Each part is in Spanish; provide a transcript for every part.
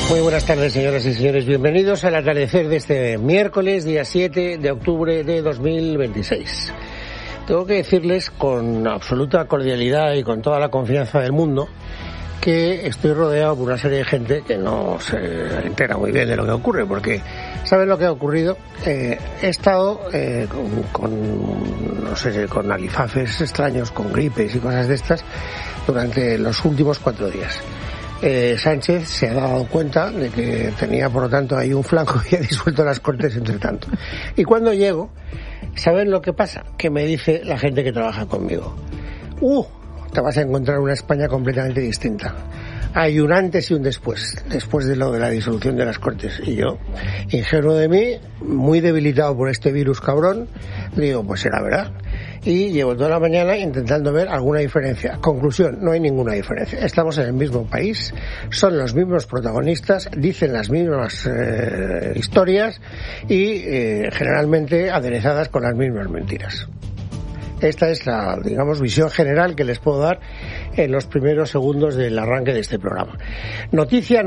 Muy buenas tardes, señoras y señores. Bienvenidos al atardecer de este miércoles, día 7 de octubre de 2026. Tengo que decirles con absoluta cordialidad y con toda la confianza del mundo que estoy rodeado por una serie de gente que no se entera muy bien de lo que ocurre, porque ¿saben lo que ha ocurrido? He estado con alifafes extraños, con gripes y cosas de estas durante los últimos 4 días. Sánchez se ha dado cuenta de que tenía, por lo tanto, ahí un flanco y ha disuelto las Cortes entre tanto. Y cuando llego, ¿saben lo que pasa? Que me dice la gente que trabaja conmigo: te vas a encontrar una España completamente distinta. Hay un antes y un después de lo de la disolución de las Cortes. Y yo, ingenuo de mí, muy debilitado por este virus cabrón, digo, pues será verdad. Y llevo toda la mañana intentando ver alguna diferencia. Conclusión, no hay ninguna diferencia. Estamos en el mismo país, son los mismos protagonistas, dicen las mismas historias y generalmente aderezadas con las mismas mentiras. Esta es la, visión general que les puedo dar en los primeros segundos del arranque de este programa. Noticia,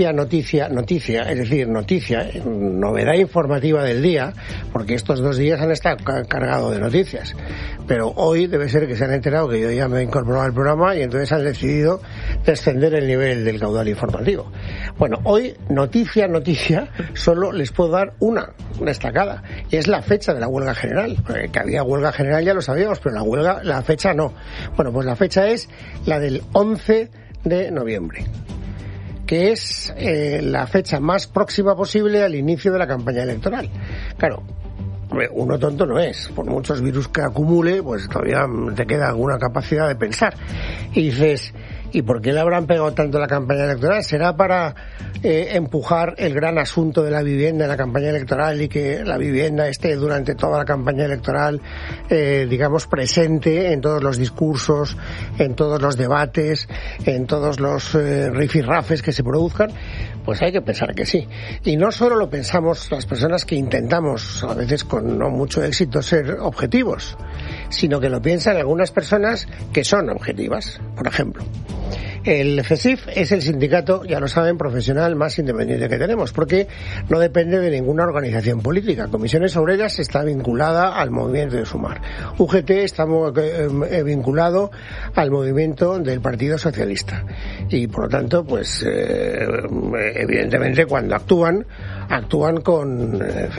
es decir, novedad informativa del día, porque estos 2 días han estado cargados de noticias. Pero hoy debe ser que se han enterado que yo ya me he incorporado al programa y entonces han decidido descender el nivel del caudal informativo. Bueno, hoy, noticia, solo les puedo dar una destacada, y es la fecha de la huelga general. Que había huelga general ya lo sabíamos, pero la fecha no. Bueno, pues la fecha es la del 11 de noviembre, que es la fecha más próxima posible al inicio de la campaña electoral. Claro, uno tonto no es, por muchos virus que acumule, pues todavía te queda alguna capacidad de pensar. Y dices, ¿y por qué le habrán pegado tanto la campaña electoral? ¿Será para empujar el gran asunto de la vivienda en la campaña electoral y que la vivienda esté durante toda la campaña electoral, presente en todos los discursos, en todos los debates, en todos los rifirrafes que se produzcan? Pues hay que pensar que sí. Y no solo lo pensamos las personas que intentamos, a veces con no mucho éxito, ser objetivos, sino que lo piensan algunas personas que son objetivas. Por ejemplo, el CESIF es el sindicato, ya lo saben, profesional más independiente que tenemos, porque no depende de ninguna organización política. Comisiones Obreras está vinculada al movimiento de Sumar. UGT está vinculado al movimiento del Partido Socialista. Y por lo tanto, pues, evidentemente cuando actúan con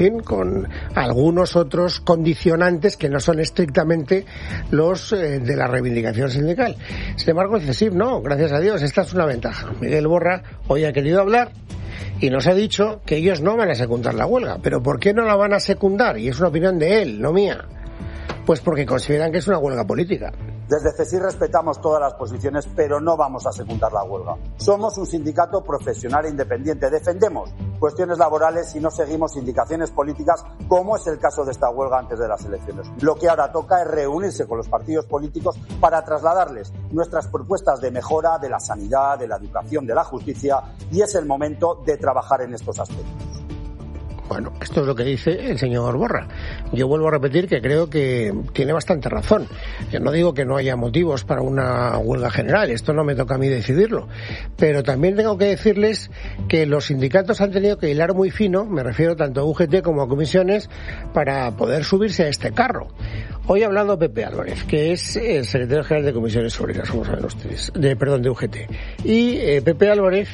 algunos otros condicionantes que no son estrictamente los de la reivindicación sindical. Sin embargo, el CESIF no, gracias a Dios, esta es una ventaja. Miguel Borra hoy ha querido hablar y nos ha dicho que ellos no van a secundar la huelga. ¿Pero por qué no la van a secundar? Y es una opinión de él, no mía. Pues porque consideran que es una huelga política. Desde CESIF respetamos todas las posiciones, pero no vamos a secundar la huelga. Somos un sindicato profesional e independiente. Defendemos cuestiones laborales y no seguimos indicaciones políticas, como es el caso de esta huelga antes de las elecciones. Lo que ahora toca es reunirse con los partidos políticos para trasladarles nuestras propuestas de mejora de la sanidad, de la educación, de la justicia, y es el momento de trabajar en estos aspectos. Bueno, esto es lo que dice el señor Borra. Yo vuelvo a repetir que creo que tiene bastante razón. Yo no digo que no haya motivos para una huelga general, esto no me toca a mí decidirlo. Pero también tengo que decirles que los sindicatos han tenido que hilar muy fino, me refiero tanto a UGT como a comisiones, para poder subirse a este carro. Hoy ha hablado Pepe Álvarez, que es el secretario general de Comisiones Obreras, como saben ustedes, de UGT. Y Pepe Álvarez,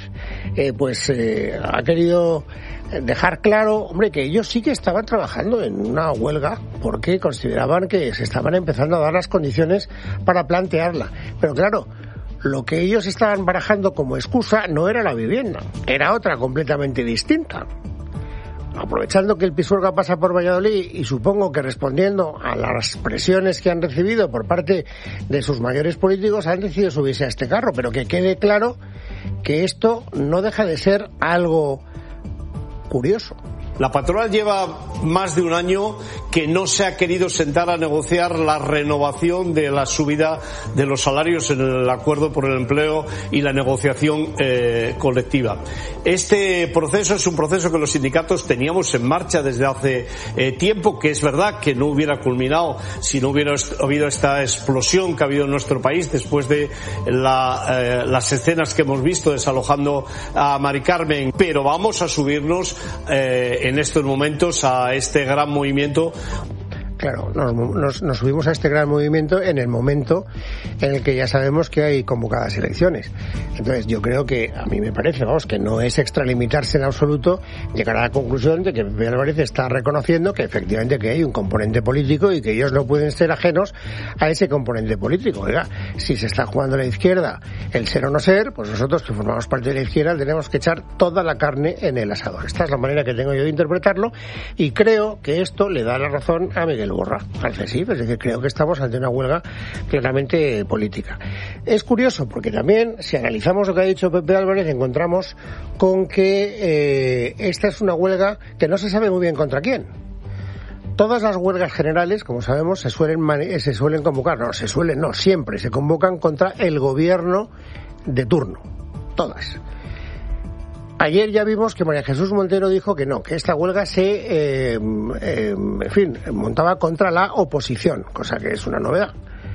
ha querido dejar claro, hombre, que ellos sí que estaban trabajando en una huelga porque consideraban que se estaban empezando a dar las condiciones para plantearla. Pero claro, lo que ellos estaban barajando como excusa no era la vivienda, era otra completamente distinta. Aprovechando que el Pisuerga pasa por Valladolid y supongo que respondiendo a las presiones que han recibido por parte de sus mayores políticos, han decidido subirse a este carro. Pero que quede claro que esto no deja de ser algo curioso. La patronal lleva más de un año que no se ha querido sentar a negociar la renovación de la subida de los salarios en el acuerdo por el empleo y la negociación colectiva. Este proceso es un proceso que los sindicatos teníamos en marcha desde hace tiempo, que es verdad que no hubiera culminado si no hubiera habido esta explosión que ha habido en nuestro país después de las escenas que hemos visto desalojando a Mari Carmen, pero vamos a subirnos en estos momentos a este gran movimiento. Claro, nos subimos a este gran movimiento en el momento en el que ya sabemos que hay convocadas elecciones. Entonces yo creo que, a mí me parece, que no es extralimitarse en absoluto llegar a la conclusión de que Pepe Álvarez está reconociendo que efectivamente que hay un componente político y que ellos no pueden ser ajenos a ese componente político. Oiga, si se está jugando a la izquierda el ser o no ser, pues nosotros que formamos parte de la izquierda tenemos que echar toda la carne en el asador. Esta es la manera que tengo yo de interpretarlo y creo que esto le da la razón a Miguel Borra. Parece sí, es decir, creo que estamos ante una huelga claramente política. Es curioso porque también, si analizamos lo que ha dicho Pepe Álvarez, encontramos con que esta es una huelga que no se sabe muy bien contra quién. Todas las huelgas generales, como sabemos, se suelen convocar, siempre se convocan contra el gobierno de turno. Todas. Ayer ya vimos que María Jesús Montero dijo que no, que esta huelga se, montaba contra la oposición, cosa que es una novedad.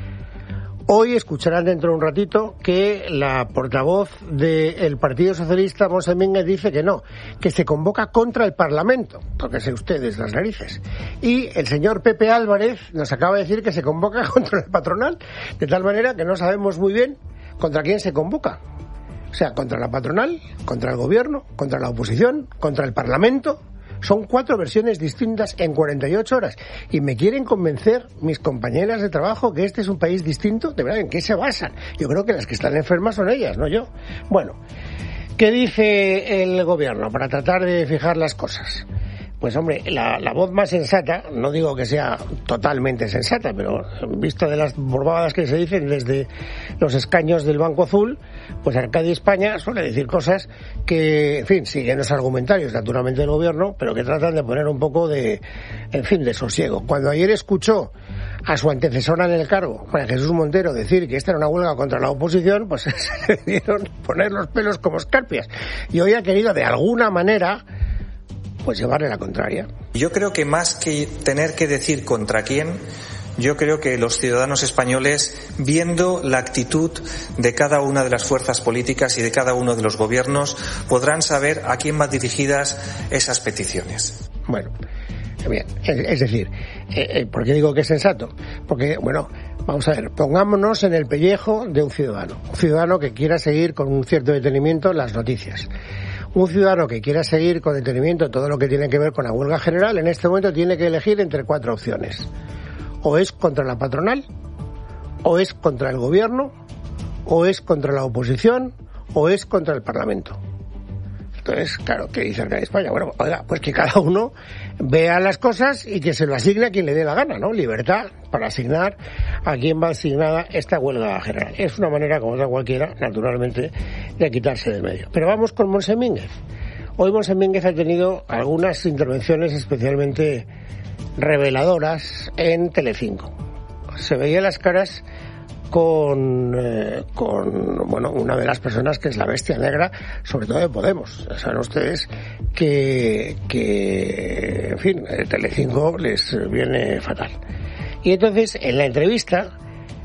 Hoy escucharán dentro de un ratito que la portavoz del Partido Socialista, Monse Mínguez, dice que no, que se convoca contra el Parlamento, tóquese ustedes las narices. Y el señor Pepe Álvarez nos acaba de decir que se convoca contra la patronal, de tal manera que no sabemos muy bien contra quién se convoca. O sea, contra la patronal, contra el gobierno, contra la oposición, contra el Parlamento. Son 4 versiones distintas en 48 horas. Y me quieren convencer mis compañeras de trabajo que este es un país distinto. De verdad, ¿en qué se basan? Yo creo que las que están enfermas son ellas, no yo. Bueno, ¿qué dice el gobierno para tratar de fijar las cosas? Pues hombre, la voz más sensata, no digo que sea totalmente sensata, pero visto de las borbadas que se dicen desde los escaños del Banco Azul, pues Arcadia España suele decir cosas que, en fin, siguen los argumentarios naturalmente del gobierno, pero que tratan de poner un poco de sosiego. Cuando ayer escuchó a su antecesora en el cargo, María Jesús Montero, decir que esta era una huelga contra la oposición, pues se le dieron poner los pelos como escarpias. Y hoy ha querido de alguna manera pues llevarle la contraria. Yo creo que más que tener que decir contra quién, yo creo que los ciudadanos españoles, viendo la actitud de cada una de las fuerzas políticas y de cada uno de los gobiernos, podrán saber a quién van dirigidas esas peticiones. Bueno, bien, es decir, ¿por qué digo que es sensato? Porque, bueno, vamos a ver, pongámonos en el pellejo de un ciudadano que quiera seguir con un cierto detenimiento las noticias. Un ciudadano que quiera seguir con detenimiento todo lo que tiene que ver con la huelga general, en este momento tiene que elegir entre 4 opciones. O es contra la patronal, o es contra el gobierno, o es contra la oposición, o es contra el Parlamento. Entonces, claro, ¿qué dice Arcadia España? Bueno, oiga, pues que cada uno vea las cosas y que se lo asigne a quien le dé la gana, ¿no? Libertad para asignar a quién va asignada esta huelga general. Es una manera, como otra cualquiera, naturalmente, de quitarse del medio. Pero vamos con Monse Mínguez. Hoy Monse Mínguez ha tenido algunas intervenciones especialmente reveladoras en Telecinco. Se veía las caras con una de las personas que es la bestia negra, sobre todo de Podemos. Saben ustedes que en fin, Telecinco les viene fatal. Y entonces, en la entrevista,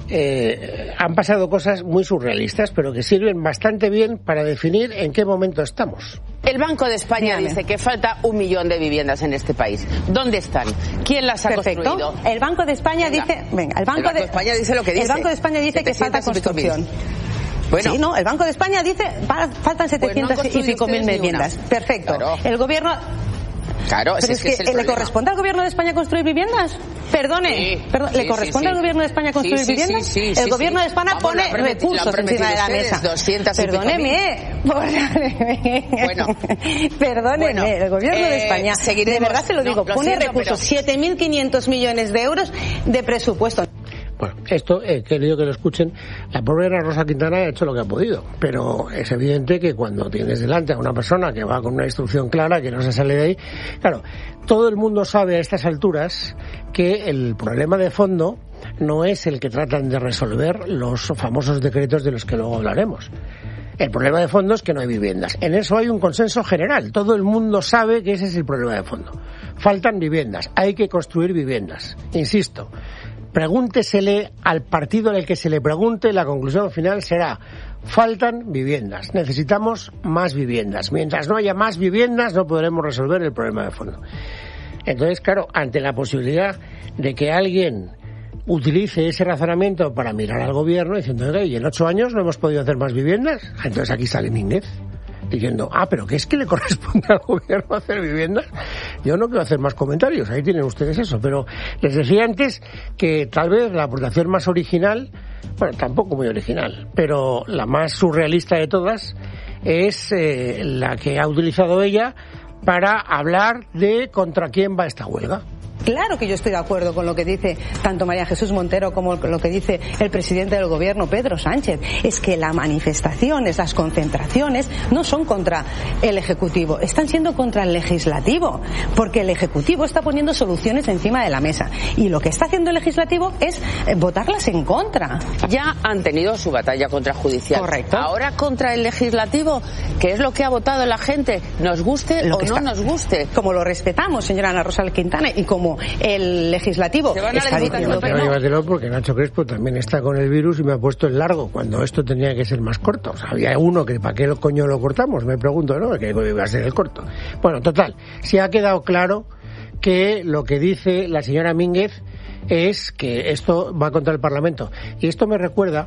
han pasado cosas muy surrealistas, pero que sirven bastante bien para definir en qué momento estamos. El Banco de España dice que falta 1 millón de viviendas en este país. ¿Dónde están? ¿Quién las ha construido? El Banco de España dice... el Banco de España dice lo que dice. El Banco de España dice que falta construcción. Bueno, sí, no, el Banco de España dice faltan 700 y pico mil viviendas. Perfecto. Claro. El gobierno... Claro, pero es que ¿le corresponde al gobierno de España construir viviendas? Perdone, ¿le corresponde al gobierno de España construir viviendas? Sí, el gobierno de España pone recursos encima de la mesa. Perdóneme. Bueno, perdóneme, el gobierno de España, de verdad se lo digo, pone recursos, 7.500 millones de euros de presupuesto. Bueno, esto he querido que lo escuchen. La pobre Ana Rosa Quintana ha hecho lo que ha podido, pero es evidente que cuando tienes delante a una persona que va con una instrucción clara, que no se sale de ahí, claro, todo el mundo sabe a estas alturas que el problema de fondo no es el que tratan de resolver los famosos decretos de los que luego hablaremos. El problema de fondo es que no hay viviendas. En eso hay un consenso general. Todo el mundo sabe que ese es el problema de fondo. Faltan viviendas. Hay que construir viviendas. Insisto, pregúntesele al partido al que se le pregunte, la conclusión final será: faltan viviendas. Necesitamos más viviendas. Mientras no haya más viviendas, no podremos resolver el problema de fondo. Entonces, claro, ante la posibilidad de que alguien utilice ese razonamiento para mirar al gobierno diciendo, y en 8 años no hemos podido hacer más viviendas, entonces aquí sale Mínguez diciendo, pero ¿qué es que le corresponde al gobierno hacer viviendas? Yo no quiero hacer más comentarios, ahí tienen ustedes eso, pero les decía antes que tal vez la aportación más original, bueno, tampoco muy original, pero la más surrealista de todas es la que ha utilizado ella para hablar de contra quién va esta huelga. Claro que yo estoy de acuerdo con lo que dice tanto María Jesús Montero como lo que dice el presidente del gobierno, Pedro Sánchez. Es que las manifestaciones, las concentraciones, no son contra el Ejecutivo, están siendo contra el Legislativo, porque el Ejecutivo está poniendo soluciones encima de la mesa. Y lo que está haciendo el Legislativo es votarlas en contra. Ya han tenido su batalla contra judicial. Correcto. Ahora contra el Legislativo, que es lo que ha votado la gente, nos guste o no nos guste. Como lo respetamos, señora Ana Rosa Quintana, y como el Legislativo está diciendo que no. Porque Nacho Crespo también está con el virus y me ha puesto el largo cuando esto tenía que ser más corto. O sea, había uno que ¿para qué coño lo cortamos? Me pregunto, ¿no? Que iba a ser el corto. Bueno, total, se ha quedado claro que lo que dice la señora Mínguez es que esto va contra el Parlamento. Y esto me recuerda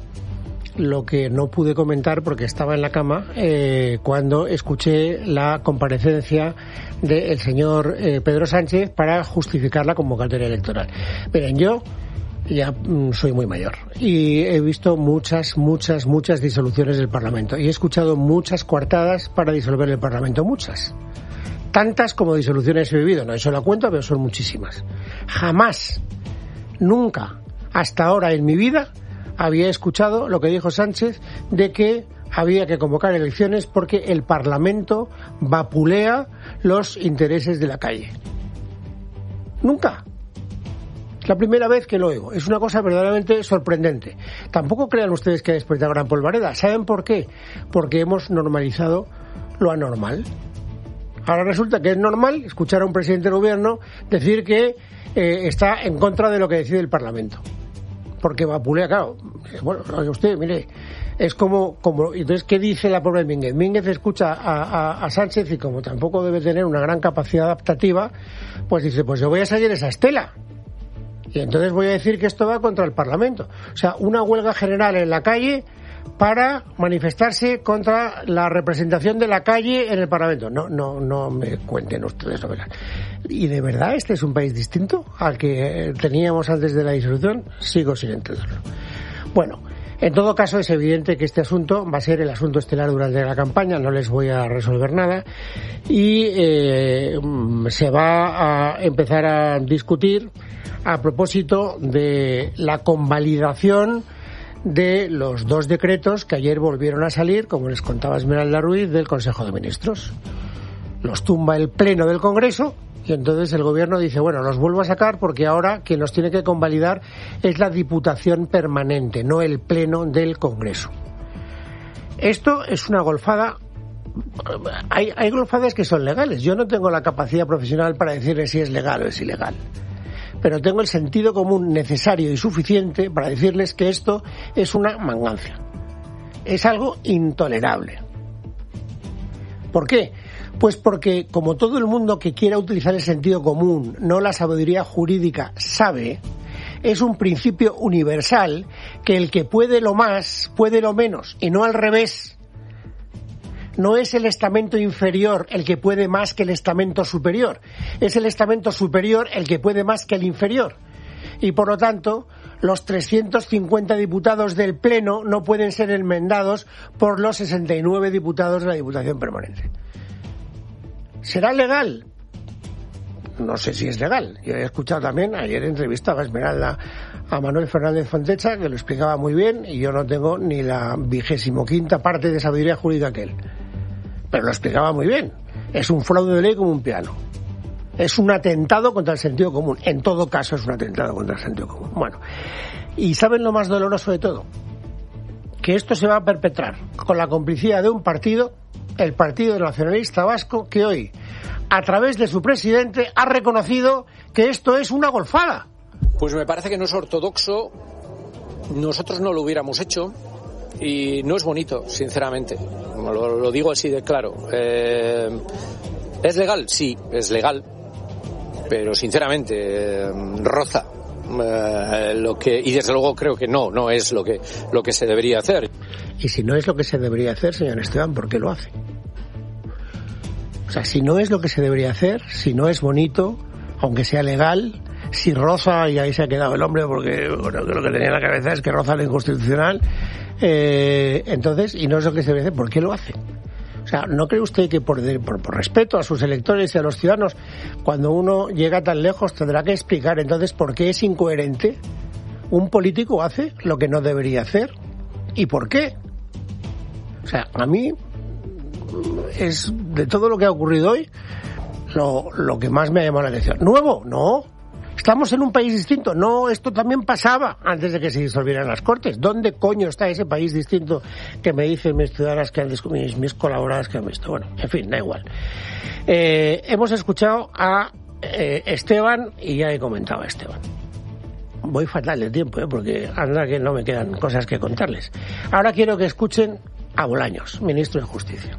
lo que no pude comentar porque estaba en la cama cuando escuché la comparecencia del señor Pedro Sánchez para justificar la convocatoria electoral. Miren, yo ya soy muy mayor y he visto muchas disoluciones del Parlamento y he escuchado muchas coartadas para disolver el Parlamento, muchas. Tantas como disoluciones he vivido, no he hecho la cuenta, pero son muchísimas. Jamás, nunca, hasta ahora en mi vida, había escuchado lo que dijo Sánchez de que había que convocar elecciones porque el Parlamento vapulea los intereses de la calle. Nunca. Es la primera vez que lo oigo. Es una cosa verdaderamente sorprendente. Tampoco crean ustedes que ha despertado gran polvareda. ¿Saben por qué? Porque hemos normalizado lo anormal. Ahora resulta que es normal escuchar a un presidente del gobierno decir que está en contra de lo que decide el Parlamento. Porque vapulea, claro. Bueno, usted, mire, es como entonces, ¿qué dice la pobre Mínguez? Mínguez escucha a Sánchez y como tampoco debe tener una gran capacidad adaptativa, pues dice, pues yo voy a seguir esa estela. Y entonces voy a decir que esto va contra el Parlamento. O sea, una huelga general en la calle para manifestarse contra la representación de la calle en el Parlamento. No me cuenten ustedes novelas. ¿Y de verdad este es un país distinto al que teníamos antes de la disolución? Sigo sin entenderlo. Bueno, en todo caso es evidente que este asunto va a ser el asunto estelar durante la campaña, no les voy a resolver nada y se va a empezar a discutir a propósito de la convalidación de los 2 decretos que ayer volvieron a salir, como les contaba Esmeralda Ruiz, del Consejo de Ministros. Los tumba el Pleno del Congreso y entonces el Gobierno dice, bueno, los vuelvo a sacar porque ahora quien los tiene que convalidar es la Diputación Permanente, no el Pleno del Congreso. Esto es una golfada. Hay golfadas que son legales. Yo no tengo la capacidad profesional para decirle si es legal o es ilegal, pero tengo el sentido común necesario y suficiente para decirles que esto es una mangancia. Es algo intolerable. ¿Por qué? Pues porque, como todo el mundo que quiera utilizar el sentido común, no la sabiduría jurídica, sabe, es un principio universal que el que puede lo más, puede lo menos, y no al revés. No es el estamento inferior el que puede más que el estamento superior. Es el estamento superior el que puede más que el inferior. Y por lo tanto, los 350 diputados del Pleno no pueden ser enmendados por los 69 diputados de la Diputación Permanente. ¿Será legal? no sé si es legal. Yo he escuchado también, ayer entrevistaba a Esmeralda a Manuel Fernández Fontecha, que lo explicaba muy bien, y yo no tengo ni la 25ª parte de sabiduría jurídica que él. Pero lo explicaba muy bien. Es un fraude de ley como un piano. Es un atentado contra el sentido común. En todo caso es un atentado contra el sentido común. Bueno, ¿y saben lo más doloroso de todo? Que esto se va a perpetrar con la complicidad de un partido, el Partido Nacionalista Vasco, que hoy, a través de su presidente, ha reconocido que esto es una golfada. Pues me parece que no es ortodoxo, nosotros no lo hubiéramos hecho y no es bonito, sinceramente. Lo digo así de claro. ¿Es legal? Sí, es legal, pero sinceramente roza y desde luego creo que no es lo que se debería hacer. Y si no es lo que se debería hacer, señor Esteban, ¿por qué lo hace? O sea, si no es lo que se debería hacer, si no es bonito, aunque sea legal, si roza, y ahí se ha quedado el hombre, porque bueno, lo que tenía en la cabeza es que roza lo inconstitucional, entonces, y no es lo que se debe hacer, ¿por qué lo hace? O sea, ¿no cree usted que por respeto a sus electores y a los ciudadanos, cuando uno llega tan lejos tendrá que explicar entonces por qué es incoherente? Un político hace lo que no debería hacer. ¿Y por qué? O sea, a mí es de todo lo que ha ocurrido hoy lo que más me ha llamado la atención. ¿Nuevo? No. ¿Estamos en un país distinto? No, esto también pasaba antes de que se disolvieran las Cortes. ¿Dónde coño está ese país distinto que me dicen mis ciudadanas que han descubierto, mis colaboradoras que han visto? Bueno, en fin, da igual. Hemos escuchado a Esteban y ya he comentado a Esteban. Voy fatal de tiempo, porque anda que no me quedan cosas que contarles. Ahora quiero que escuchen a Bolaños, ministro de Justicia.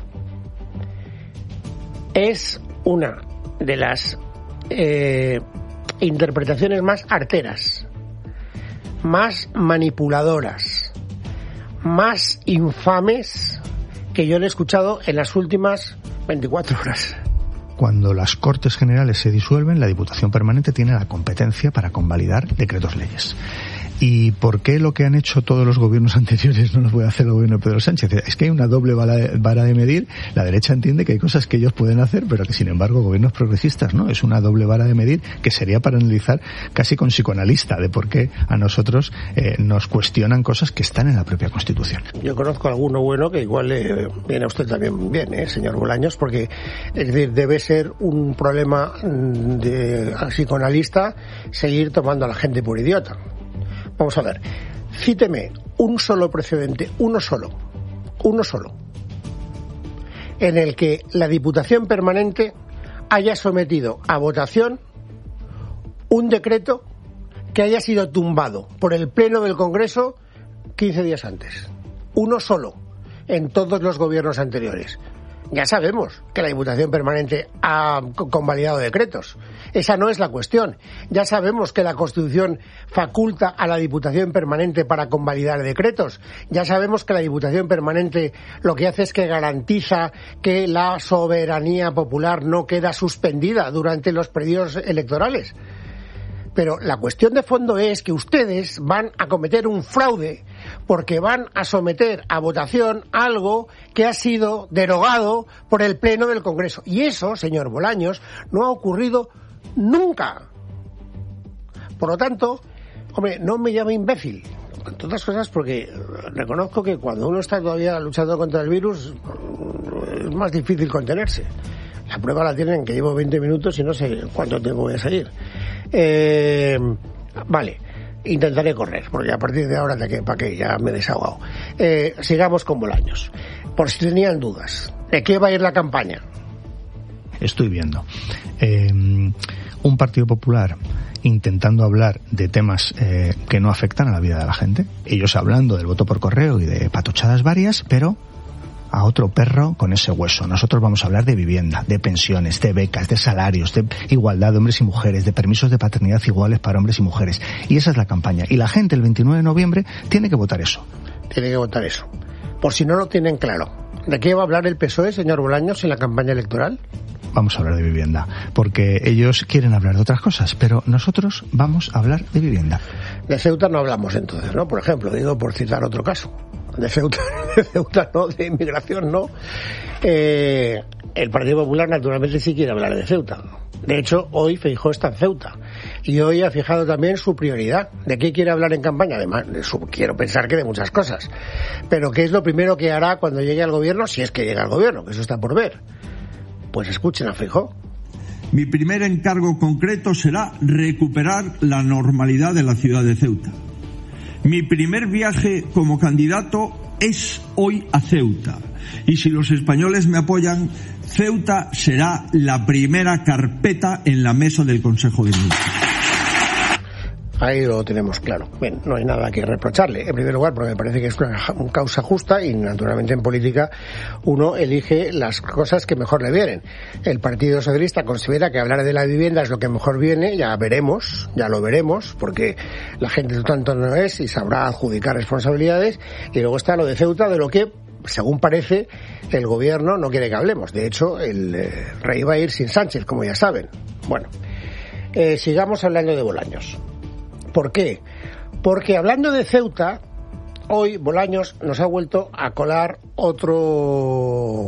Es una de las interpretaciones más arteras, más manipuladoras, más infames que yo le he escuchado en las últimas 24 horas. Cuando las Cortes Generales se disuelven, la Diputación Permanente tiene la competencia para convalidar decretos leyes. ¿Y por qué lo que han hecho todos los gobiernos anteriores no lo puede hacer el gobierno de Pedro Sánchez? Es que hay una doble vara de medir. La derecha entiende que hay cosas que ellos pueden hacer, pero que sin embargo gobiernos progresistas no. Es una doble vara de medir que sería para analizar casi con psicoanalista de por qué a nosotros nos cuestionan cosas que están en la propia Constitución. Yo conozco a alguno bueno que igual viene a usted también bien, señor Bolaños, porque es decir, debe ser un problema de psicoanalista seguir tomando a la gente por idiota. Vamos a ver, cíteme un solo precedente, uno solo, en el que la Diputación Permanente haya sometido a votación un decreto que haya sido tumbado por el Pleno del Congreso 15 días antes. Uno solo, en todos los gobiernos anteriores. Ya sabemos que la Diputación Permanente ha convalidado decretos. Esa no es la cuestión. Ya sabemos que la Constitución faculta a la Diputación Permanente para convalidar decretos. Ya sabemos que la Diputación Permanente lo que hace es que garantiza que la soberanía popular no queda suspendida durante los periodos electorales. Pero la cuestión de fondo es que ustedes van a cometer un fraude porque van a someter a votación algo que ha sido derogado por el Pleno del Congreso. Y eso, señor Bolaños, no ha ocurrido nunca. Por lo tanto, hombre, no me llame imbécil. Entre otras cosas porque reconozco que cuando uno está todavía luchando contra el virus es más difícil contenerse. La prueba la tienen que llevo 20 minutos y no sé cuánto tiempo voy a salir. Vale, intentaré correr, porque a partir de ahora, ¿para qué? Ya me he desahogado. Sigamos con Bolaños. Por si tenían dudas, ¿de qué va a ir la campaña? Estoy viendo un Partido Popular intentando hablar de temas que no afectan a la vida de la gente. Ellos hablando del voto por correo y de patochadas varias, pero a otro perro con ese hueso. Nosotros vamos a hablar de vivienda, de pensiones, de becas, de salarios, de igualdad de hombres y mujeres, de permisos de paternidad iguales para hombres y mujeres. Y esa es la campaña. Y la gente el 29 de noviembre tiene que votar eso. Tiene que votar eso. Por si no lo tienen claro. ¿De qué va a hablar el PSOE, señor Bolaños, en la campaña electoral? Vamos a hablar de vivienda, porque ellos quieren hablar de otras cosas, pero nosotros vamos a hablar de vivienda. De Ceuta no hablamos entonces, ¿no? Por ejemplo, digo por citar otro caso. De Ceuta no, de inmigración no. El Partido Popular naturalmente sí quiere hablar de Ceuta. De hecho, hoy Feijóo está en Ceuta y hoy ha fijado también su prioridad. ¿De qué quiere hablar en campaña? Además, quiero pensar que de muchas cosas. Pero ¿qué es lo primero que hará cuando llegue al gobierno? Si es que llega al gobierno, que eso está por ver. Pues escuchen a Feijóo. Mi primer encargo concreto será recuperar la normalidad de la ciudad de Ceuta. Mi primer viaje como candidato es hoy a Ceuta. Y si los españoles me apoyan, Ceuta será la primera carpeta en la mesa del Consejo de Ministros. Ahí lo tenemos claro. Bien, no hay nada que reprocharle. En primer lugar, porque me parece que es una causa justa y, naturalmente, en política uno elige las cosas que mejor le vienen. El Partido Socialista considera que hablar de la vivienda es lo que mejor viene. Ya lo veremos, porque la gente tanto no es y sabrá adjudicar responsabilidades. Y luego está lo de Ceuta, de lo que, según parece, el gobierno no quiere que hablemos. De hecho, el rey va a ir sin Sánchez, como ya saben. Bueno, sigamos hablando de Bolaños. ¿Por qué? Porque hablando de Ceuta, hoy Bolaños nos ha vuelto a colar otro...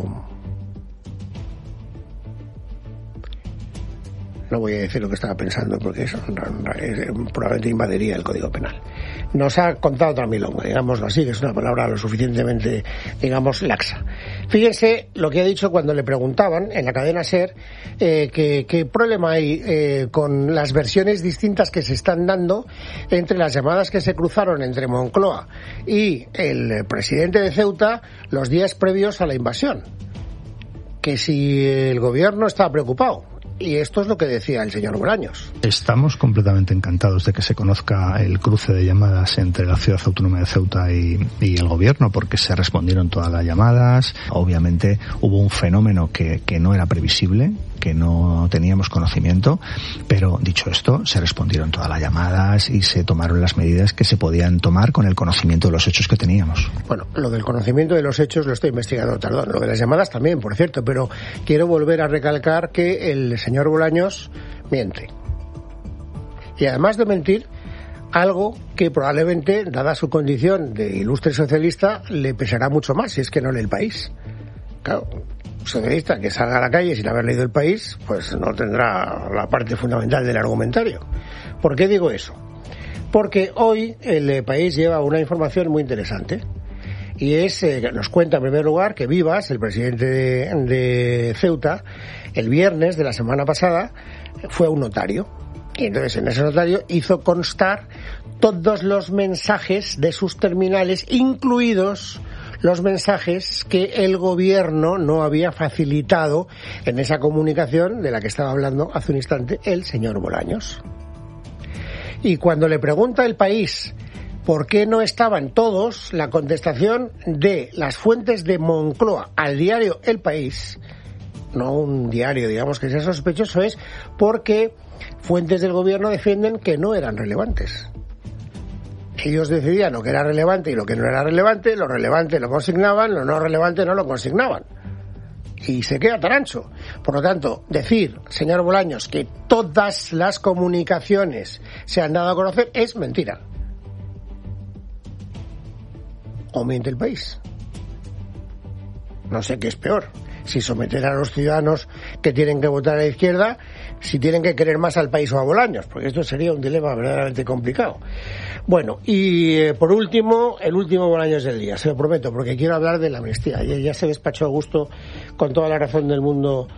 No voy a decir lo que estaba pensando porque eso probablemente invadiría el Código Penal. Nos ha contado otra milonga, digámoslo así, que es una palabra lo suficientemente, laxa. Fíjense lo que ha dicho cuando le preguntaban en la cadena SER qué problema hay con las versiones distintas que se están dando entre las llamadas que se cruzaron entre Moncloa y el presidente de Ceuta los días previos a la invasión. Que si el gobierno está preocupado. Y esto es lo que decía el señor Bolaños. Estamos completamente encantados de que se conozca el cruce de llamadas entre la Ciudad Autónoma de Ceuta y el gobierno, porque se respondieron todas las llamadas. Obviamente hubo un fenómeno que no era previsible, que no teníamos conocimiento, pero dicho esto, se respondieron todas las llamadas y se tomaron las medidas que se podían tomar con el conocimiento de los hechos que teníamos. Bueno, lo del conocimiento de los hechos lo estoy investigando, perdón, lo de las llamadas también, por cierto, pero quiero volver a recalcar que el señor Bolaños miente. Y además de mentir, algo que probablemente, dada su condición de ilustre socialista, le pesará mucho más, si es que no lee El País. Claro, socialista que salga a la calle sin haber leído El País, pues no tendrá la parte fundamental del argumentario. ¿Por qué digo eso? Porque hoy El País lleva una información muy interesante. Y es que nos cuenta en primer lugar que Vivas, el presidente de Ceuta, el viernes de la semana pasada fue a un notario. Y entonces en ese notario hizo constar todos los mensajes de sus terminales, incluidos los mensajes que el gobierno no había facilitado en esa comunicación de la que estaba hablando hace un instante el señor Bolaños. Y cuando le pregunta El País ¿por qué no estaban todos? La contestación de las fuentes de Moncloa al diario El País, no un diario, digamos, que sea sospechoso, es porque fuentes del gobierno defienden que no eran relevantes. Ellos decidían lo que era relevante y lo que no era relevante, lo relevante lo consignaban, lo no relevante no lo consignaban. Y se queda tan ancho. Por lo tanto, decir, señor Bolaños, que todas las comunicaciones se han dado a conocer es mentira. O miente El País. No sé qué es peor. Si someter a los ciudadanos que tienen que votar a la izquierda, si tienen que querer más al país o a Bolaños, porque esto sería un dilema verdaderamente complicado. Bueno, y por último, el último Bolaños del día, se lo prometo, porque quiero hablar de la amnistía. Ya se despachó a gusto, con toda la razón del mundo.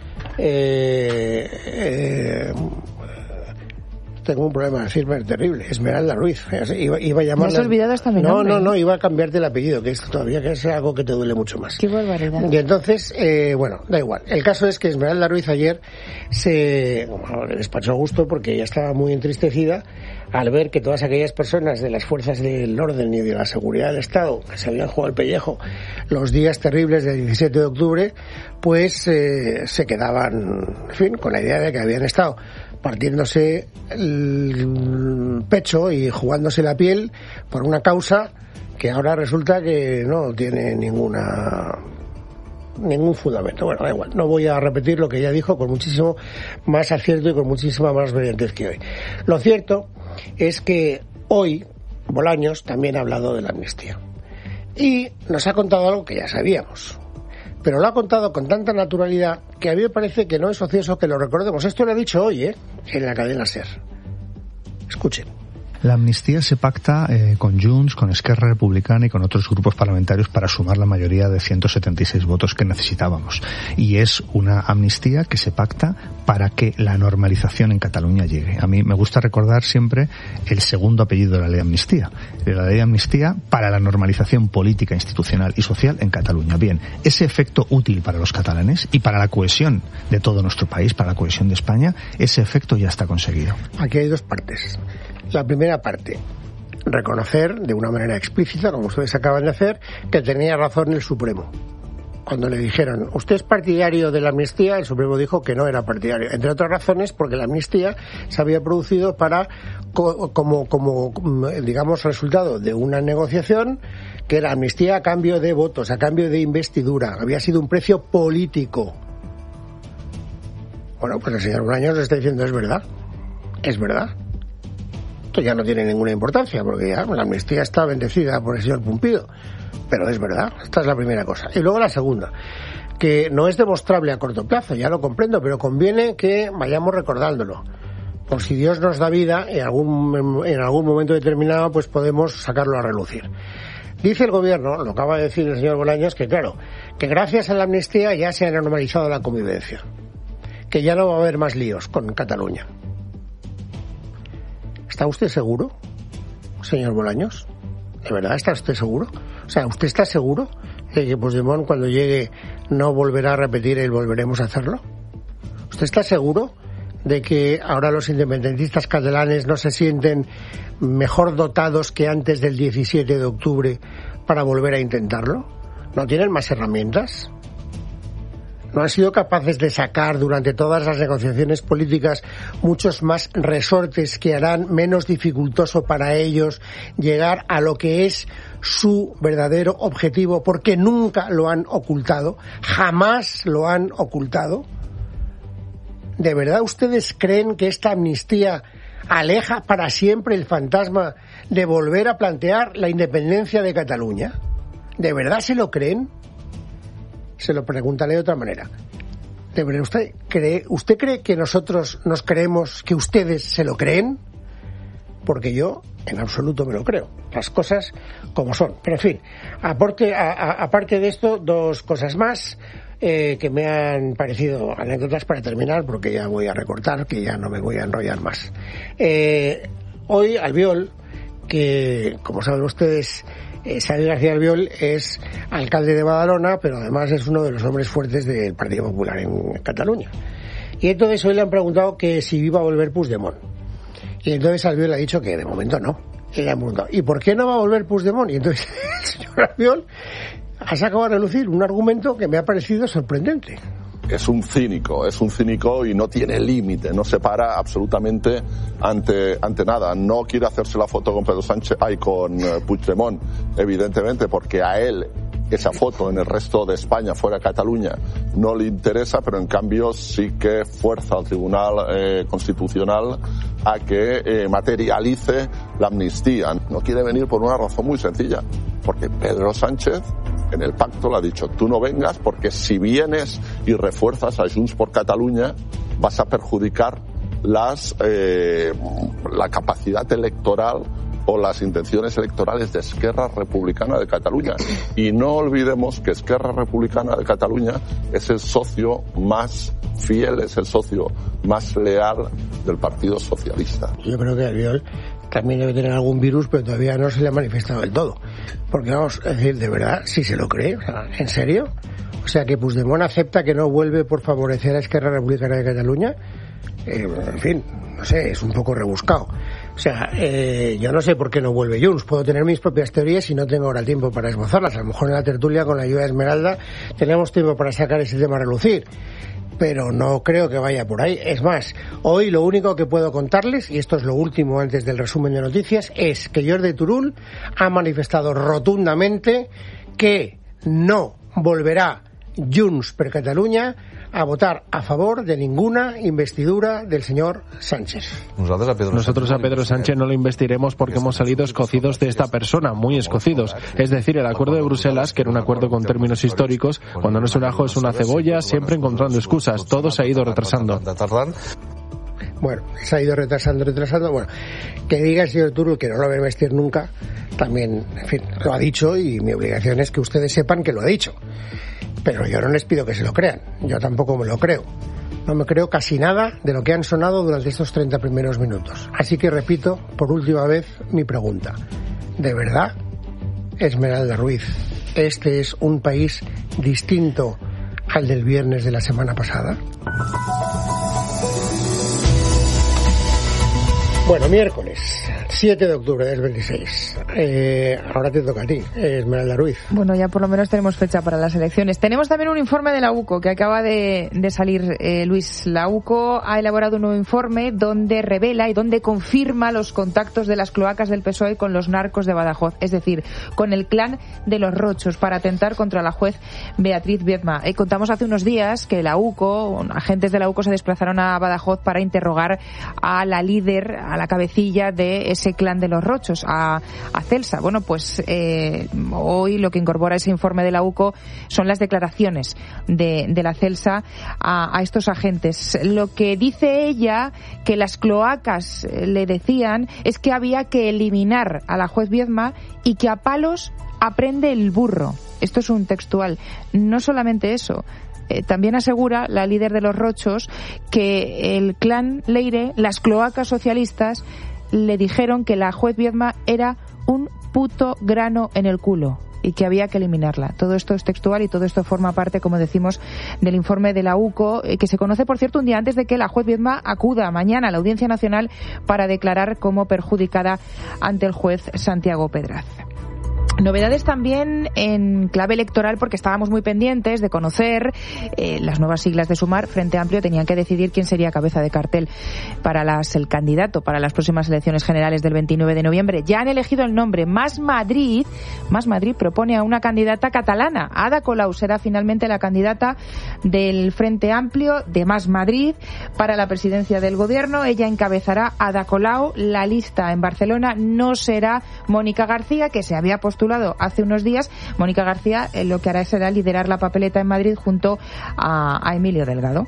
Tengo un problema de decirme terrible, Esmeralda Ruiz. Iba a llamarla. ¿Me has olvidado hasta mi nombre? No, iba a cambiarte el apellido, que es todavía que es algo que te duele mucho más. Qué barbaridad. Y entonces, bueno, da igual. El caso es que Esmeralda Ruiz ayer le despachó a gusto porque ella estaba muy entristecida al ver que todas aquellas personas de las fuerzas del orden y de la seguridad del Estado que se habían jugado el pellejo los días terribles del 17 de octubre, pues se quedaban, en fin, con la idea de que habían estado partiéndose el pecho y jugándose la piel por una causa que ahora resulta que no tiene ningún fundamento. Bueno, da igual, no voy a repetir lo que ella dijo con muchísimo más acierto y con muchísima más brillantez que hoy. Lo cierto es que hoy Bolaños también ha hablado de la amnistía y nos ha contado algo que ya sabíamos. pero lo ha contado con tanta naturalidad que a mí me parece que no es ocioso que lo recordemos. Esto lo he dicho hoy, en la cadena SER. Escuchen. La amnistía se pacta con Junts, con Esquerra Republicana y con otros grupos parlamentarios para sumar la mayoría de 176 votos que necesitábamos. Y es una amnistía que se pacta para que la normalización en Cataluña llegue. A mí me gusta recordar siempre el segundo apellido de la ley de amnistía. La ley de amnistía para la normalización política, institucional y social en Cataluña. Bien, ese efecto útil para los catalanes y para la cohesión de todo nuestro país, para la cohesión de España, ese efecto ya está conseguido. Aquí hay dos partes. La primera parte, reconocer de una manera explícita, como ustedes acaban de hacer, que tenía razón el Supremo. Cuando le dijeron, ¿usted es partidario de la amnistía? El Supremo dijo que no era partidario. Entre otras razones, porque la amnistía se había producido como digamos, resultado de una negociación que era amnistía a cambio de votos, a cambio de investidura. Había sido un precio político. Bueno, pues el señor Bolaños está diciendo, es verdad. Es verdad. Esto ya no tiene ninguna importancia, porque ya la amnistía está bendecida por el señor Pumpido. Pero es verdad, esta es la primera cosa. Y luego la segunda, que no es demostrable a corto plazo, ya lo comprendo, pero conviene que vayamos recordándolo. Por si Dios nos da vida, en algún momento determinado, pues podemos sacarlo a relucir. Dice el gobierno, lo acaba de decir el señor Bolaños, que claro, que gracias a la amnistía ya se ha normalizado la convivencia. Que ya no va a haber más líos con Cataluña. ¿Está usted seguro, señor Bolaños? ¿De verdad está usted seguro? O sea, ¿usted está seguro de que Puigdemont cuando llegue no volverá a repetir el volveremos a hacerlo? ¿Usted está seguro de que ahora los independentistas catalanes no se sienten mejor dotados que antes del 17 de octubre para volver a intentarlo? ¿No tienen más herramientas? ¿No han sido capaces de sacar durante todas las negociaciones políticas muchos más resortes que harán menos dificultoso para ellos llegar a lo que es su verdadero objetivo? Porque nunca lo han ocultado, jamás lo han ocultado. ¿De verdad ustedes creen que esta amnistía aleja para siempre el fantasma de volver a plantear la independencia de Cataluña? ¿De verdad se lo creen? Se lo preguntaré de otra manera. ¿De verdad usted cree que nosotros nos creemos que ustedes se lo creen? Porque yo en absoluto me lo creo. Las cosas como son. Pero en fin, aparte de esto, dos cosas más que me han parecido anécdotas para terminar, porque ya voy a recortar, que ya no me voy a enrollar más. Hoy Albiol, que como saben ustedes, Xavier García Albiol es alcalde de Badalona, pero además es uno de los hombres fuertes del Partido Popular en Cataluña. Y entonces hoy le han preguntado que si iba a volver Puigdemont. Y entonces Albiol ha dicho que de momento no. Y le han preguntado, ¿y por qué no va a volver Puigdemont? Y entonces el señor Albiol ha sacado a relucir un argumento que me ha parecido sorprendente. Es un cínico y no tiene límite, no se para absolutamente ante nada. No quiere hacerse la foto con Pedro Sánchez, con Puigdemont, evidentemente, porque a él esa foto en el resto de España, fuera de Cataluña, no le interesa, pero en cambio sí que fuerza al Tribunal Constitucional a que materialice la amnistía. No quiere venir por una razón muy sencilla, porque Pedro Sánchez en el pacto le ha dicho, tú no vengas porque si vienes y refuerzas a Junts por Cataluña vas a perjudicar la capacidad electoral o las intenciones electorales de Esquerra Republicana de Cataluña. Y no olvidemos que Esquerra Republicana de Cataluña es el socio más fiel, es el socio más leal del Partido Socialista. Yo creo que Albiol también debe tener algún virus, pero todavía no se le ha manifestado del todo. Porque vamos a decir, de verdad, si se lo cree, o sea, ¿en serio? O sea, que Puigdemont acepta que no vuelve por favorecer a Esquerra Republicana de Cataluña. En fin, no sé, es un poco rebuscado. O sea, yo no sé por qué no vuelve Junts. Puedo tener mis propias teorías y no tengo ahora tiempo para esbozarlas. A lo mejor en la tertulia, con la ayuda de Esmeralda, tenemos tiempo para sacar ese tema a relucir. Pero no creo que vaya por ahí. Es más, hoy lo único que puedo contarles, y esto es lo último antes del resumen de noticias, es que Jordi Turull ha manifestado rotundamente que no volverá Junts per Catalunya a votar a favor de ninguna investidura del señor Sánchez. Nosotros a Pedro Sánchez no lo investiremos porque hemos salido escocidos de esta persona, muy escocidos. Es decir, el acuerdo de Bruselas, que era un acuerdo con términos históricos, cuando no es un ajo es una cebolla, siempre encontrando excusas. Todo se ha ido retrasando. Bueno, se ha ido retrasando. Bueno, que diga el señor Turull que no lo va a investir nunca, también, en fin, lo ha dicho y mi obligación es que ustedes sepan que lo ha dicho. Pero yo no les pido que se lo crean, yo tampoco me lo creo. No me creo casi nada de lo que han sonado durante estos 30 primeros minutos. Así que repito por última vez mi pregunta. ¿De verdad, Esmeralda Ruiz, este es un país distinto al del viernes de la semana pasada? Bueno, miércoles 7 de octubre del 26. Ahora te toca a ti, Esmeralda Ruiz. Bueno, ya por lo menos tenemos fecha para las elecciones. Tenemos también un informe de la UCO que acaba de salir, Luis. La UCO ha elaborado un nuevo informe donde revela y donde confirma los contactos de las cloacas del PSOE con los narcos de Badajoz, es decir, con el clan de los Rochos, para atentar contra la juez Beatriz Viedma. Contamos hace unos días que la UCO, agentes de la UCO se desplazaron a Badajoz para interrogar a la líder, a la cabecilla de ese clan de los Rochos, a Celsa. Bueno, pues hoy lo que incorpora ese informe de la UCO son las declaraciones de la Celsa a estos agentes. Lo que dice ella, que las cloacas le decían, es que había que eliminar a la juez Viedma y que a palos aprende el burro. Esto es un textual. No solamente eso. También asegura la líder de los Rochos que el clan Leire, las cloacas socialistas, le dijeron que la juez Viedma era un puto grano en el culo y que había que eliminarla. Todo esto es textual y todo esto forma parte, como decimos, del informe de la UCO, que se conoce, por cierto, un día antes de que la juez Viedma acuda mañana a la Audiencia Nacional para declarar como perjudicada ante el juez Santiago Pedraz. Novedades también en clave electoral, porque estábamos muy pendientes de conocer las nuevas siglas de Sumar. Frente Amplio tenían que decidir quién sería cabeza de cartel para el candidato para las próximas elecciones generales del 29 de noviembre. Ya han elegido el nombre. Más Madrid propone a una candidata catalana. Ada Colau será finalmente la candidata del Frente Amplio de Más Madrid para la presidencia del gobierno. Ella encabezará, Ada Colau. La lista en Barcelona no será Mónica García, que se había postulado hace unos días. Mónica García lo que hará será liderar la papeleta en Madrid junto a Emilio Delgado.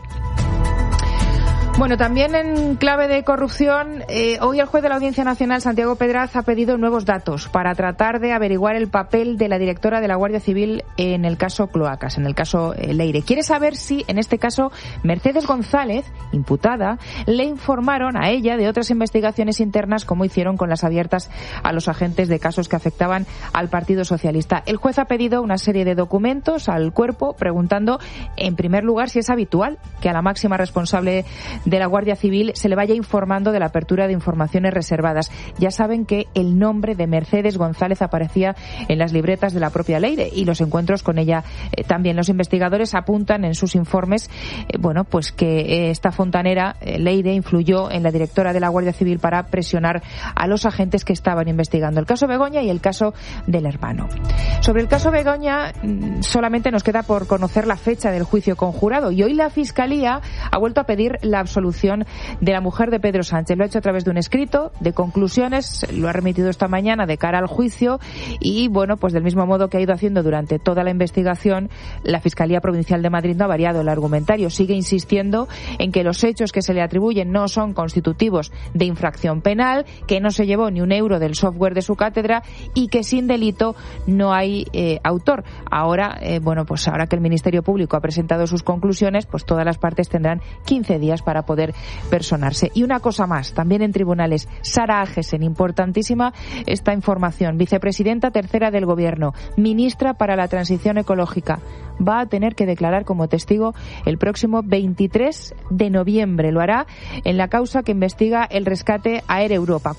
Bueno, también en clave de corrupción, hoy el juez de la Audiencia Nacional, Santiago Pedraz, ha pedido nuevos datos para tratar de averiguar el papel de la directora de la Guardia Civil en el caso Cloacas, en el caso Leire. Quiere saber si, en este caso, Mercedes González, imputada, le informaron a ella de otras investigaciones internas, como hicieron con las abiertas a los agentes de casos que afectaban al Partido Socialista. El juez ha pedido una serie de documentos al cuerpo, preguntando, en primer lugar, si es habitual que a la máxima responsable de la Guardia Civil se le vaya informando de la apertura de informaciones reservadas. Ya saben que el nombre de Mercedes González aparecía en las libretas de la propia Leire y los encuentros con ella también. Los investigadores apuntan en sus informes pues que esta fontanera, Leire, influyó en la directora de la Guardia Civil para presionar a los agentes que estaban investigando el caso Begoña y el caso del hermano. Sobre el caso Begoña solamente nos queda por conocer la fecha del juicio conjurado y hoy la Fiscalía ha vuelto a pedir la absolución de la mujer de Pedro Sánchez. Lo ha hecho a través de un escrito de conclusiones, lo ha remitido esta mañana de cara al juicio y, pues del mismo modo que ha ido haciendo durante toda la investigación, la Fiscalía Provincial de Madrid no ha variado el argumentario. Sigue insistiendo en que los hechos que se le atribuyen no son constitutivos de infracción penal, que no se llevó ni un euro del software de su cátedra y que sin delito no hay autor. Ahora, ahora que el Ministerio Público ha presentado sus conclusiones, pues todas las partes tendrán 15 días para poder personarse. Y una cosa más, también en tribunales, Sara Agesen, importantísima esta información, vicepresidenta tercera del Gobierno, ministra para la transición ecológica, va a tener que declarar como testigo el próximo 23 de noviembre. Lo hará en la causa que investiga el rescate a Air Europa,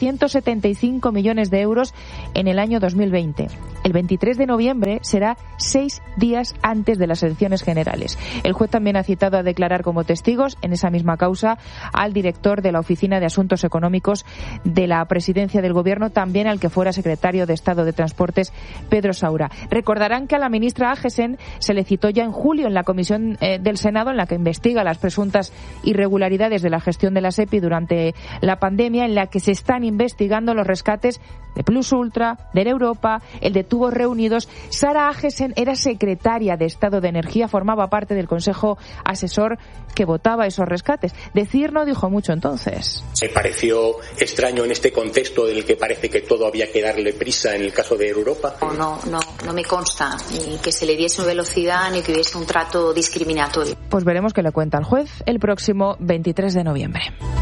475 millones de euros en el año 2020. El 23 de noviembre será 6 días antes de las elecciones generales. El juez también ha citado a declarar como testigos en esa misma causa al director de la Oficina de Asuntos Económicos de la Presidencia del Gobierno, también al que fuera secretario de Estado de Transportes, Pedro Saura. Recordarán que a la ministra Agessen se le citó ya en julio en la comisión del Senado, en la que investiga las presuntas irregularidades de la gestión de la SEPI durante la pandemia, en la que se están investigando los rescates de Plus Ultra, de Europa, el de Tubos Reunidos. Sara Agessen era secretaria de Estado de Energía, formaba parte del Consejo Asesor que votaba esos rescates. Decir no dijo mucho entonces. Me pareció extraño en este contexto en el que parece que todo había que darle prisa en el caso de Europa. No me consta ni que se le diese velocidad ni que hubiese un trato discriminatorio. Pues veremos qué le cuenta el juez el próximo 23 de noviembre.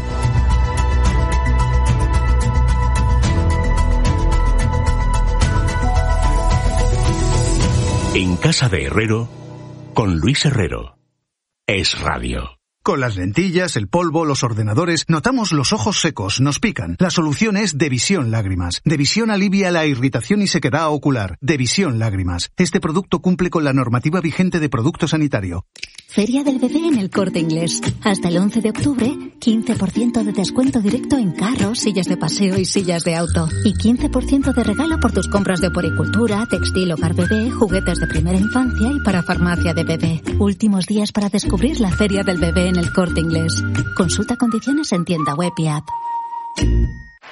En casa de Herrero, con Luis Herrero. Es Radio. Con las lentillas, el polvo, los ordenadores, notamos los ojos secos, nos pican. La solución es Devisión Lágrimas. Devisión alivia la irritación y sequedad ocular. Devisión Lágrimas. Este producto cumple con la normativa vigente de producto sanitario. Feria del Bebé en El Corte Inglés. Hasta el 11 de octubre, 15% de descuento directo en carros, sillas de paseo y sillas de auto. Y 15% de regalo por tus compras de oporicultura, textil, hogar bebé, juguetes de primera infancia y para farmacia de bebé. Últimos días para descubrir la Feria del Bebé en El Corte Inglés. Consulta condiciones en tienda web y app. 40-30.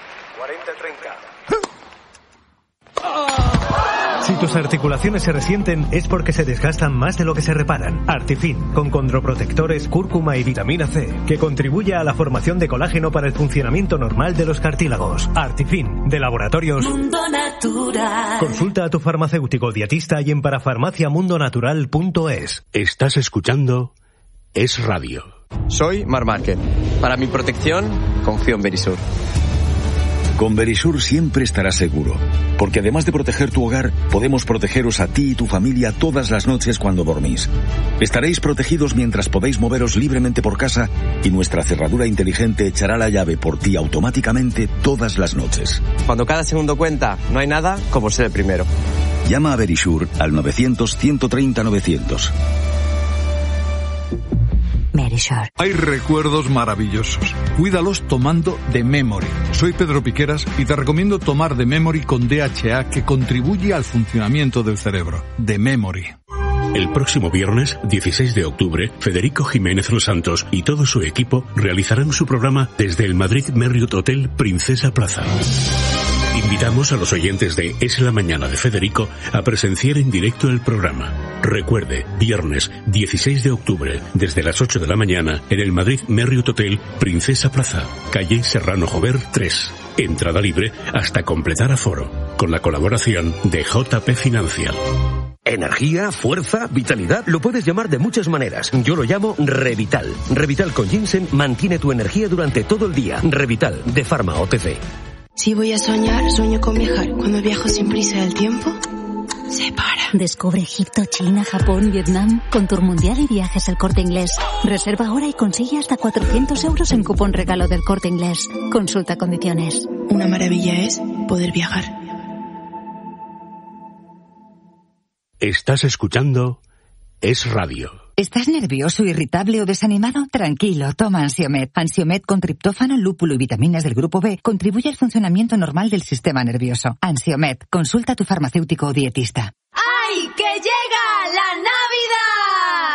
Si tus articulaciones se resienten es porque se desgastan más de lo que se reparan. Artifin, con condroprotectores, cúrcuma y vitamina C, que contribuye a la formación de colágeno para el funcionamiento normal de los cartílagos. Artifin, de Laboratorios Mundo Natural. Consulta a tu farmacéutico dietista y en parafarmaciamundonatural.es. Estás escuchando Es Radio. Soy Mar Márquez. Para mi protección, confío en Verisur. Con Verisur siempre estarás seguro, porque además de proteger tu hogar, podemos protegeros a ti y tu familia todas las noches cuando dormís. Estaréis protegidos mientras podéis moveros libremente por casa y nuestra cerradura inteligente echará la llave por ti automáticamente todas las noches. Cuando cada segundo cuenta, no hay nada como ser el primero. Llama a Verisur al 900-130-900. Verisur. Hay recuerdos maravillosos. Cuídalos tomando The Memory. Soy Pedro Piqueras y te recomiendo tomar The Memory con DHA, que contribuye al funcionamiento del cerebro. The Memory. El próximo viernes, 16 de octubre, Federico Jiménez Los Santos y todo su equipo realizarán su programa desde el Madrid Marriott Hotel Princesa Plaza. Invitamos a los oyentes de Es la Mañana de Federico a presenciar en directo el programa. Recuerde, viernes 16 de octubre, desde las 8 de la mañana, en el Madrid Marriott Hotel Princesa Plaza, calle Serrano Jover 3. Entrada libre hasta completar aforo, con la colaboración de JP Financial. Energía, fuerza, vitalidad, lo puedes llamar de muchas maneras. Yo lo llamo Revital. Revital con ginseng mantiene tu energía durante todo el día. Revital, de Pharma OTC. Si voy a soñar, sueño con viajar. Cuando viajo sin prisa del tiempo, se para. Descubre Egipto, China, Japón, Vietnam con Tour Mundial y Viajes El Corte Inglés. Reserva ahora y consigue hasta 400 euros en cupón regalo del Corte Inglés. Consulta condiciones. Una maravilla es poder viajar. Estás escuchando Es Radio. ¿Estás nervioso, irritable o desanimado? Tranquilo, toma Ansiomed. Ansiomed con triptófano, lúpulo y vitaminas del grupo B contribuye al funcionamiento normal del sistema nervioso. Ansiomed, consulta a tu farmacéutico o dietista. ¡Ay, qué